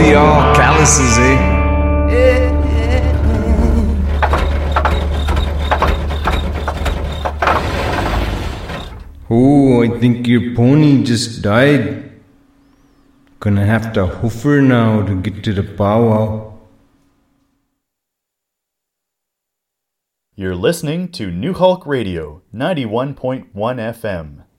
be all calluses, eh? Oh, I think your pony just died. Gonna have to hoof her now to get to the powwow. You're listening to New Hulk Radio, 91.1 FM.